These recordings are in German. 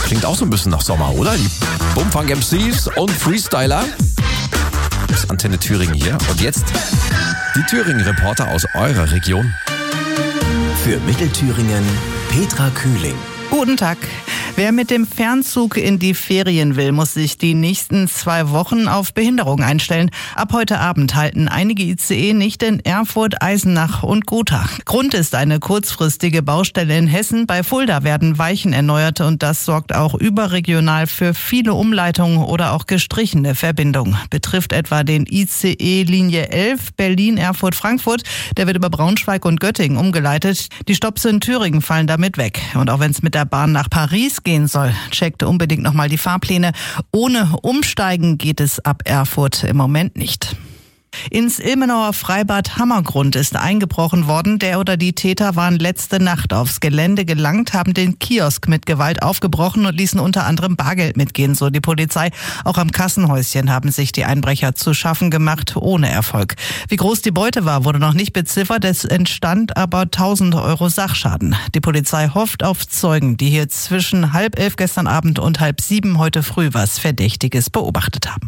Klingt auch so ein bisschen nach Sommer, oder? Die Bumfunk MCs und Freestyler. Das ist Antenne Thüringen hier. Und jetzt die Thüringen-Reporter aus eurer Region. Für Mittelthüringen Petra Kühling. Guten Tag. Wer mit dem Fernzug in die Ferien will, muss sich die nächsten 2 Wochen auf Behinderung einstellen. Ab heute Abend halten einige ICE nicht in Erfurt, Eisenach und Gotha. Grund ist eine kurzfristige Baustelle in Hessen. Bei Fulda werden Weichen erneuert und das sorgt auch überregional für viele Umleitungen oder auch gestrichene Verbindungen. Betrifft etwa den ICE Linie 11 Berlin-Erfurt-Frankfurt. Der wird über Braunschweig und Göttingen umgeleitet. Die Stopps in Thüringen fallen damit weg. Und auch wenn es mit der Bahn nach Paris gehen soll, checkt unbedingt nochmal die Fahrpläne. Ohne Umsteigen geht es ab Erfurt im Moment nicht. Ins Ilmenauer Freibad Hammergrund ist eingebrochen worden. Der oder die Täter waren letzte Nacht aufs Gelände gelangt, haben den Kiosk mit Gewalt aufgebrochen und ließen unter anderem Bargeld mitgehen, so die Polizei. Auch am Kassenhäuschen haben sich die Einbrecher zu schaffen gemacht, ohne Erfolg. Wie groß die Beute war, wurde noch nicht beziffert. Es entstand aber 1.000 Euro Sachschaden. Die Polizei hofft auf Zeugen, die hier zwischen 10:30 gestern Abend und 6:30 heute früh was Verdächtiges beobachtet haben.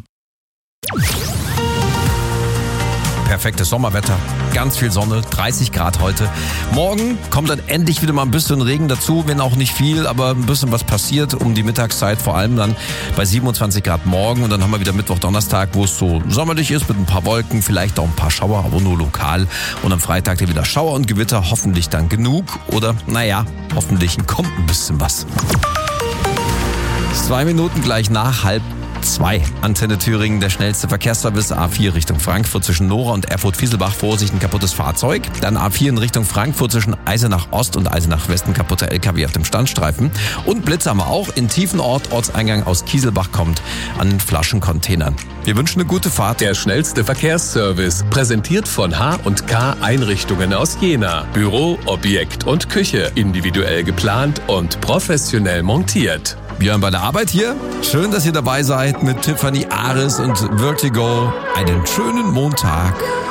Perfektes Sommerwetter, ganz viel Sonne, 30 Grad heute. Morgen kommt dann endlich wieder mal ein bisschen Regen dazu, wenn auch nicht viel, aber ein bisschen was passiert um die Mittagszeit, vor allem dann bei 27 Grad morgen. Und dann haben wir wieder Mittwoch, Donnerstag, wo es so sommerlich ist mit ein paar Wolken, vielleicht auch ein paar Schauer, aber nur lokal. Und am Freitag dann wieder Schauer und Gewitter, hoffentlich dann genug. Oder, hoffentlich kommt ein bisschen was. 2 Minuten gleich nach 1:30. Antenne Thüringen, der schnellste Verkehrsservice. A4 Richtung Frankfurt zwischen Nora und Erfurt-Fieselbach. Vorsicht, ein kaputtes Fahrzeug. Dann A4 in Richtung Frankfurt zwischen Eisenach Ost und Eisenach West. Ein kaputter LKW auf dem Standstreifen. Und Blitz haben wir auch in Tiefenort. Ortseingang aus Kieselbach kommt an Flaschencontainern. Wir wünschen eine gute Fahrt. Der schnellste Verkehrsservice, präsentiert von H&K Einrichtungen aus Jena. Büro, Objekt und Küche. Individuell geplant und professionell montiert. Björn bei der Arbeit hier. Schön, dass ihr dabei seid mit Tiffany Aris und Vertigo. Einen schönen Montag.